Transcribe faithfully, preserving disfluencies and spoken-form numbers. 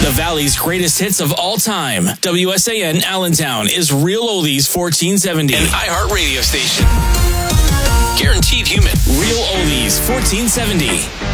The Valley's greatest hits of all time. W S A N Allentown is Real Oldies fourteen seventy. An iHeart radio station. Guaranteed human. Real Oldies fourteen seventy.